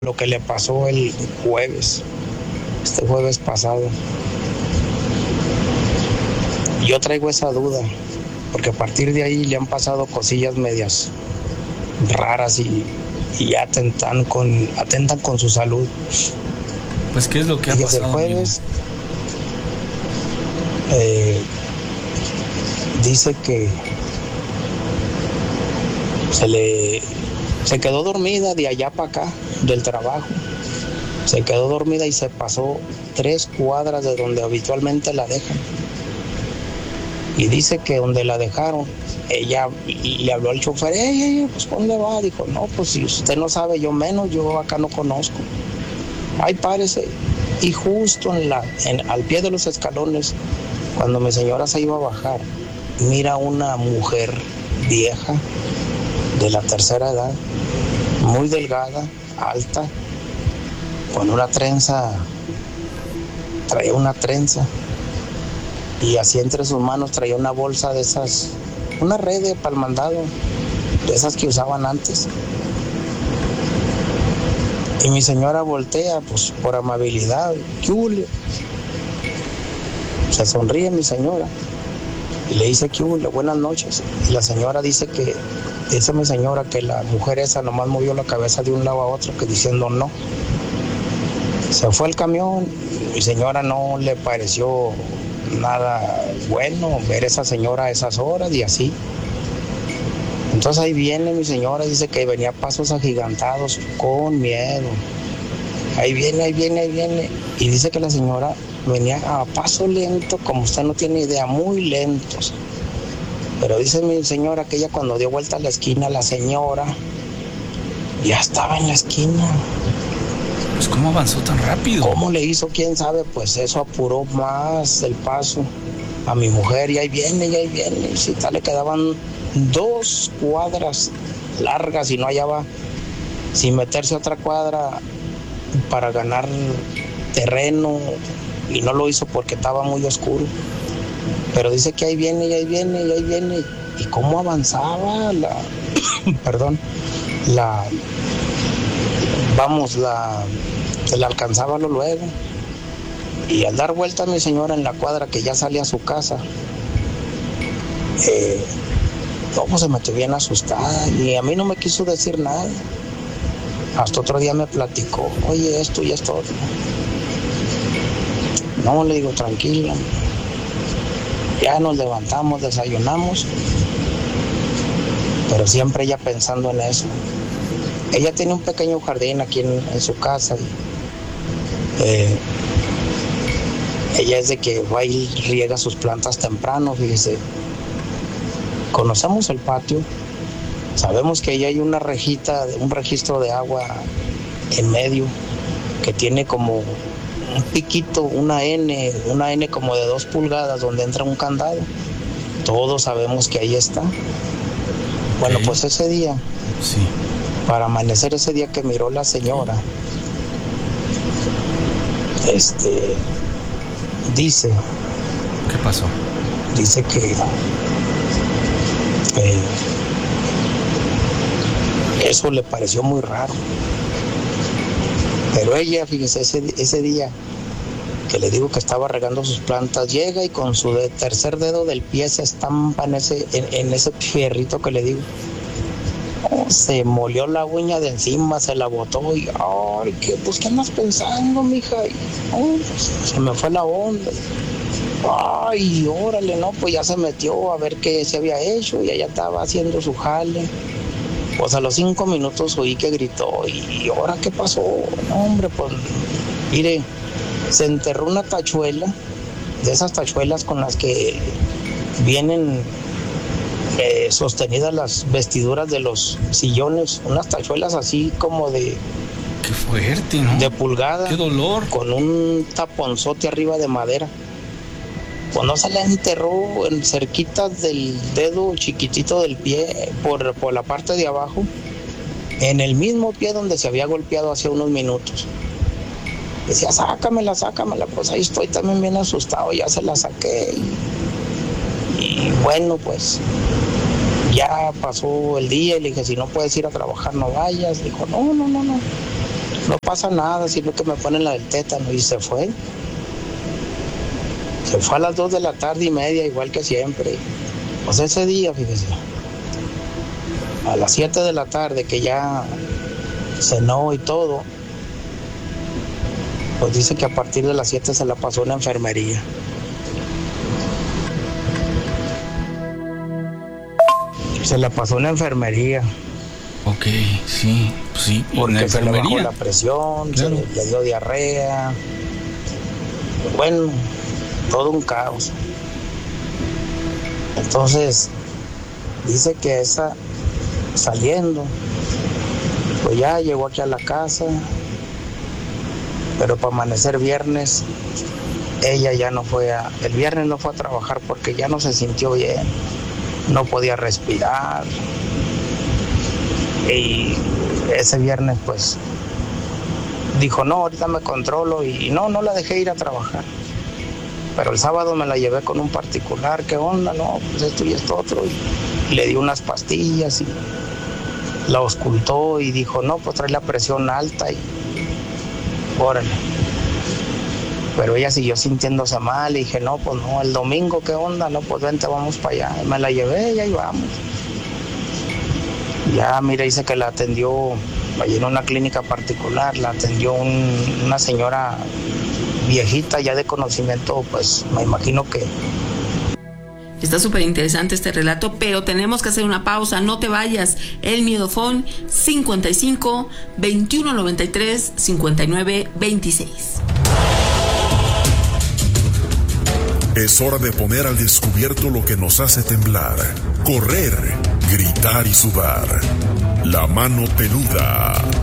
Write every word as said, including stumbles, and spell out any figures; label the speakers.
Speaker 1: lo que le pasó el jueves, este jueves pasado. Yo traigo esa duda, porque a partir de ahí le han pasado cosillas medias raras y, y ya atentan con, atentan con su salud.
Speaker 2: Pues, ¿qué es lo que ha
Speaker 1: Fíjese, el
Speaker 2: pasado, amigo?
Speaker 1: jueves eh, dice que se le se quedó dormida de allá para acá, del trabajo. Se quedó dormida y se pasó tres cuadras de donde habitualmente la dejan. Y dice que donde la dejaron, ella le habló al chofer, ey, ey, pues ¿dónde va? Dijo, no, pues si usted no sabe, yo menos, yo acá no conozco. Ay, párese. Y justo en la, en, al pie de los escalones, cuando mi señora se iba a bajar, mira una mujer vieja, de la tercera edad, muy delgada, alta, con una trenza, traía una trenza, y así entre sus manos traía una bolsa de esas, una red de para el mandado, de esas que usaban antes. Y mi señora voltea, pues por amabilidad, ¿qué hubo? Se sonríe mi señora y le dice, ¿qué hubo? Buenas noches. Y la señora dice que, dice mi señora que la mujer esa nomás movió la cabeza de un lado a otro, que diciendo no. Se fue el camión, mi señora no le pareció nada bueno ver a esa señora a esas horas y así. Entonces ahí viene mi señora, dice que venía a pasos agigantados, con miedo. Ahí viene, ahí viene, ahí viene. Y dice que la señora venía a paso lento, como usted no tiene idea, muy lentos. Pero dice mi señora que ella cuando dio vuelta a la esquina, la señora ya estaba en la esquina.
Speaker 2: Pues, ¿cómo avanzó tan rápido?
Speaker 1: ¿Cómo le hizo? ¿Quién sabe? Pues eso apuró más el paso a mi mujer y ahí viene, y ahí viene. Y si tal le quedaban dos cuadras largas y no hallaba sin meterse a otra cuadra para ganar terreno y no lo hizo porque estaba muy oscuro. Pero dice que ahí viene, y ahí viene, y ahí viene. ¿Y cómo avanzaba la, perdón, la, vamos, la, se la alcanzaba lo luego? Y al dar vuelta a mi señora en la cuadra que ya salía a su casa, eh, no, pues se metió bien asustada y a mí no me quiso decir nada. Hasta otro día me platicó, oye, esto y esto otro. No, le digo, tranquila. Ya nos levantamos, desayunamos, pero siempre ella pensando en eso. Ella tiene un pequeño jardín aquí en, en su casa y eh, ella es de que va y riega sus plantas temprano, fíjese. Conocemos el patio, sabemos que ahí hay una rejita, un registro de agua en medio que tiene como un piquito, una N, una N como de dos pulgadas donde entra un candado. Todos sabemos que ahí está. Bueno,
Speaker 2: Ok.
Speaker 1: pues ese día,
Speaker 2: Sí.
Speaker 1: para amanecer ese día que miró la señora, este, dice,
Speaker 2: ¿Qué pasó?
Speaker 1: dice que eh, eso le pareció muy raro. Pero ella, fíjese, ese, ese día que le digo que estaba regando sus plantas, llega y con su de tercer dedo del pie se estampa en ese, en, en ese fierrito que le digo. Oh, se molió la uña de encima, se la botó y, ay, ¿qué, pues, ¿qué andas pensando, mija? Y, oh, pues, se me fue la onda. Ay, órale, no, pues ya se metió a ver qué se había hecho y ella estaba haciendo su jale. Pues a los cinco minutos oí que gritó, ¿y ahora qué pasó? No, hombre, pues, mire, se enterró una tachuela, de esas tachuelas con las que vienen eh, sostenidas las vestiduras de los sillones, unas tachuelas así como de,
Speaker 2: Qué fuerte, ¿no?
Speaker 1: de pulgada,
Speaker 2: Qué dolor.
Speaker 1: con un taponzote arriba de madera. Pues no se le enterró en cerquitas del dedo chiquitito del pie, por, por la parte de abajo, en el mismo pie donde se había golpeado hace unos minutos. Decía, sácamela, sácamela, pues ahí estoy también bien asustado, ya se la saqué. Y, y bueno, pues ya pasó el día y le dije, si no puedes ir a trabajar, no vayas. Dijo, no, no, no, no, no pasa nada, sino que me ponen la del tétano, y se fue. Se fue a las dos de la tarde y media, igual que siempre. Pues ese día, fíjese, a las siete de la tarde, que ya cenó y todo, pues dice que a partir de las siete se la pasó en la enfermería. Se la pasó en la enfermería.
Speaker 2: Ok, sí, pues sí.
Speaker 1: Porque se le bajó la presión, claro. Se le dio diarrea. Bueno, todo un caos. Entonces, dice que esa, saliendo, pues ya llegó aquí a la casa, pero para amanecer viernes, ella ya no fue a, el viernes no fue a trabajar porque ya no se sintió bien, no podía respirar. Y ese viernes pues dijo, no, ahorita me controlo, y, y no, no la dejé ir a trabajar. Pero el sábado me la llevé con un particular, ¿qué onda? No, pues esto y esto otro, y, y le di unas pastillas y la auscultó y dijo, no, pues trae la presión alta y órale. Pero ella siguió sintiéndose mal y dije, no, pues no, el domingo, ¿qué onda? No, pues vente, vamos para allá. Y me la llevé y ahí vamos. Ya, mira, dice que la atendió allí en una clínica particular, la atendió un, una señora viejita ya de conocimiento, pues me imagino que...
Speaker 3: Está súper interesante este relato, pero tenemos que hacer una pausa, no te vayas. El Miedofón cincuenta y cinco, veintiuno noventa y tres, cincuenta y nueve veintiséis.
Speaker 4: Es hora de poner al descubierto lo que nos hace temblar, correr, gritar y sudar. La mano peluda.